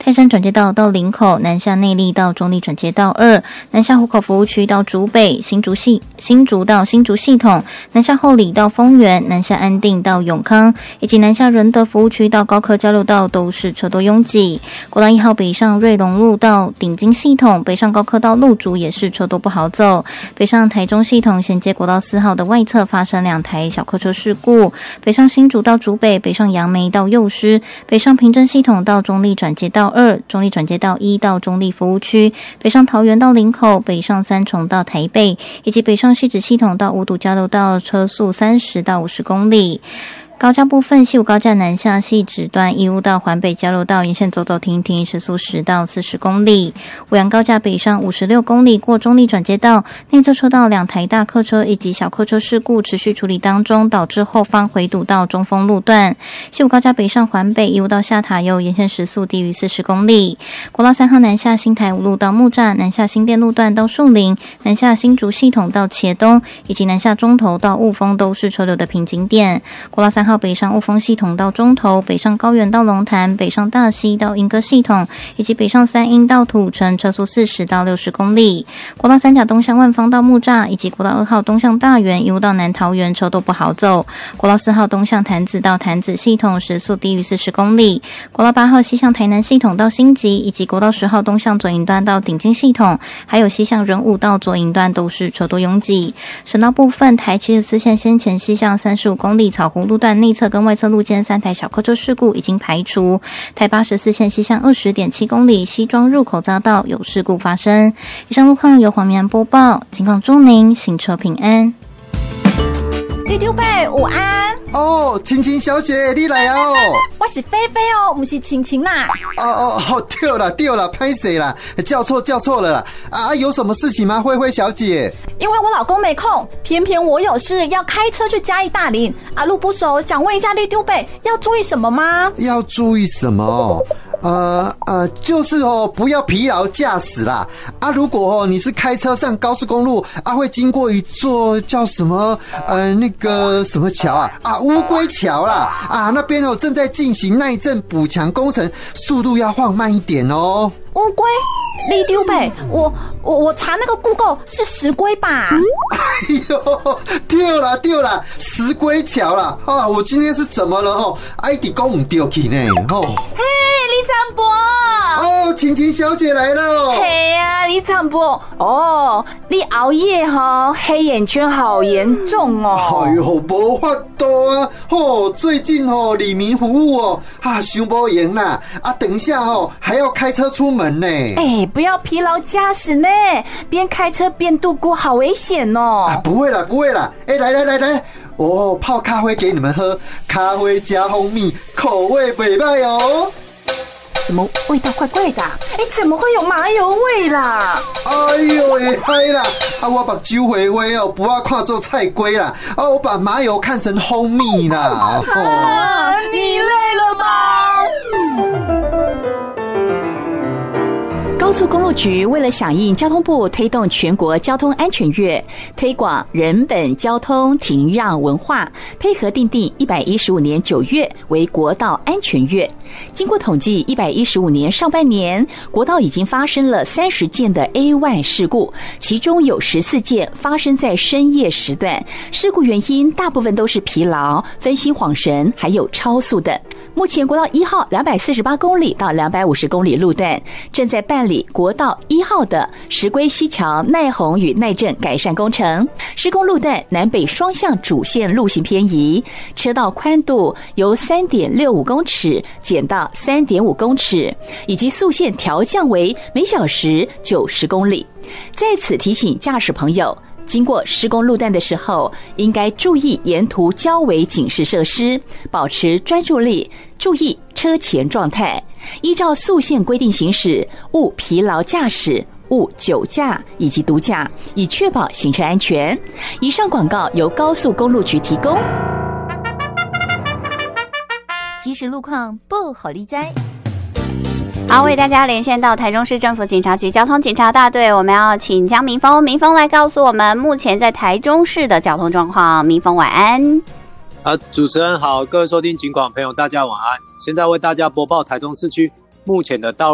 泰山转接道到林口，南下内壢到中壢转接道2，南下湖口服务区到竹北，新竹到新竹系统，南下后里到丰原，南下安定到永康，以及南下仁德服务区到高科交流道都是车多拥挤。国道1号北上瑞隆路到顶金系统，北上高科到路竹也是车多不好走。北上台中系统衔接国道4号的外侧发生2台小客车事故，北上新竹到竹北，北上杨梅到幼师，北上平镇系统到中壢转接道2，中壢转接道1到中壢服务区，北上桃园到林口，北上三重到台北，以及北上汐止系统到五堵交流道车速30到50公里。高架部分，西武高架南下汐止段义乌到环北交流道沿线走走停停，时速10到40公里。五杨高架北上56公里，过中壢转接道，内侧车道2台大客车以及小客车事故持续处理当中，导致后方回堵到中丰路段。西武高架北上环北义乌到下塔悠，沿线时速低于40公里。国道3号南下新台五路到木栅，南下新店路段到树林，南下新竹系统到茄东，以及南下中投到雾峰都是车流的瓶颈点。国道3号北上雾峰系统到中投，北上高原到龙潭，北上大溪到莺歌系统，以及北上三鶯到土城，车速40到60公里。国道3甲东向万芳到木栅，以及国道2号东向大园，一路到南桃园，车都不好走。国道4号东向潭子到潭子系统，时速低于40公里。国道8号西向台南系统到新集，以及国道10号东向左营端到顶金系统，还有西向仁武到左营端都是车多拥挤。省道部分，台74线先前西向35公里草湖路段内侧跟外侧路间3台小客车事故已经排除。台84线西向20.7公里西庄入口匝道有事故发生。以上路况由黄明安播报，情况祝您行车平安。 李丢伯午安哦，晴晴小姐你来哦， 我是菲菲哦，不是晴晴啦。 对了，拍谁啦？叫错了啦。啊，有什么事情吗，菲菲小姐？ 因为我老公没空，偏偏我有事要开车去嘉义大林，路不熟，想问一下李丢伯要注意什么吗？ 要注意什么？就是不要疲劳驾驶啦。如果你是开车上高速公路会经过一座叫什么那个什么桥乌龟桥啦那边正在进行耐震补强工程，速度要放慢一点哦。 乌龟？李丢伯，我查那个 Google 是石龟吧？ 哎呦，对了，石龟桥啦！我今天是怎么了一直讲不对去呢嘿，李长博！ 晴晴小姐来了。 嘿呀，李长博，你熬夜黑眼圈好严重哦。 哎呦，没法度啊！最近里民服务想不赢啦等一下还要开车出门呢。 不要疲劳驾驶呢，边开车边度过，好危险哦。 不会啦，来，泡咖啡给你们喝，咖啡加蜂蜜，口味不错哦。 怎么味道怪怪的怎么会有麻油味啦？ 哎呦，嗨啦！我把酒回味不要看做菜龟啦我把麻油看成蜂蜜啦你累了吧？高速公路局为了响应交通部推动全国交通安全月，推广人本交通停让文化，配合订定115年9月为国道安全月。经过统计，115年上半年国道已经发生了30件的 A1 事故，其中有14件发生在深夜时段，事故原因大部分都是疲劳、分心恍神，还有超速等。目前国道1号248公里到250公里路段正在办理国道1号的石龟溪桥耐洪与耐震改善工程，施工路段南北双向主线路型偏移，车道宽度由 3.65 公尺减到 3.5 公尺，以及速限调降为每小时90公里。在此提醒驾驶朋友，经过施工路段的时候，应该注意沿途交围警示设施，保持专注力，注意车前状态，依照速限规定行驶，勿疲劳驾驶，勿酒驾以及毒驾，以确保行车安全。以上广告由高速公路局提供。 即时路况不好理哉。 好，为大家连线到台中市政府警察局交通警察大队，我们要请江明峰来告诉我们目前在台中市的交通状况。明峰晚安。 主持人好，各位收听警广朋友大家晚安。现在为大家播报台中市区目前的道路